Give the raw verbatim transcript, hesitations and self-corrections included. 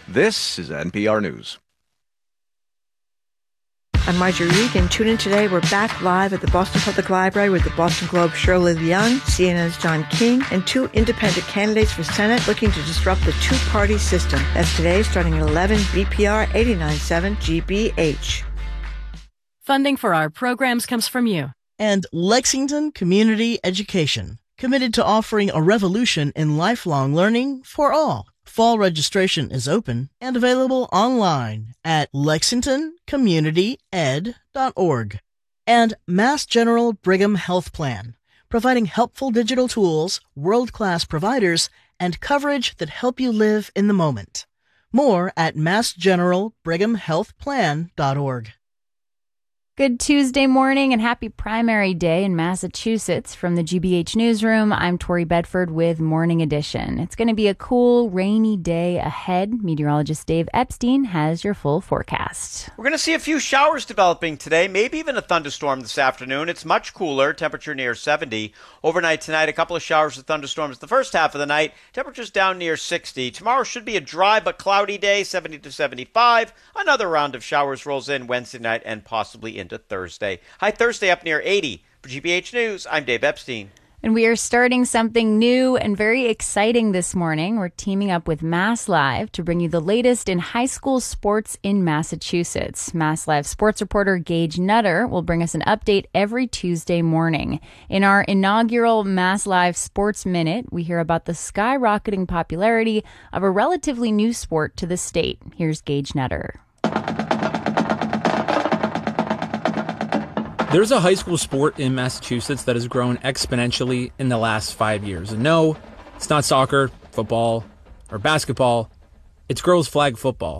This is N P R News. I'm Marjorie Regan. Tune in today. We're back live at the Boston Public Library with the Boston Globe Shirley Leung, C N N's John King, and two independent candidates for Senate looking to disrupt the two-party system. That's today, starting at eleven, B P R eighty-nine point seven G B H. Funding for our programs comes from you. And Lexington Community Education, committed to offering a revolution in lifelong learning for all. Fall registration is open and available online at lexington community ed dot org. And Mass General Brigham Health Plan, providing helpful digital tools, world-class providers, and coverage that help you live in the moment. More at mass general brigham health plan dot org. Good Tuesday morning and happy primary day in Massachusetts. From the G B H Newsroom, I'm Tori Bedford with Morning Edition. It's going to be a cool, rainy day ahead. Meteorologist Dave Epstein has your full forecast. We're going to see a few showers developing today, maybe even a thunderstorm this afternoon. It's much cooler, temperature near seventy. Overnight tonight, a couple of showers and thunderstorms the first half of the night. Temperatures down near sixty. Tomorrow should be a dry but cloudy day, seventy to seventy-five. Another round of showers rolls in Wednesday night and possibly into Thursday. High Thursday up near eighty. For G B H News, I'm Dave Epstein. And we are starting something new and very exciting this morning. We're teaming up with Mass Live to bring you the latest in high school sports in Massachusetts. Mass Live sports reporter Gage Nutter will bring us an update every Tuesday morning. In our inaugural Mass Live Sports Minute, we hear about the skyrocketing popularity of a relatively new sport to the state. Here's Gage Nutter. There's a high school sport in Massachusetts that has grown exponentially in the last five years. And no, it's not soccer, football, or basketball. It's girls' flag football.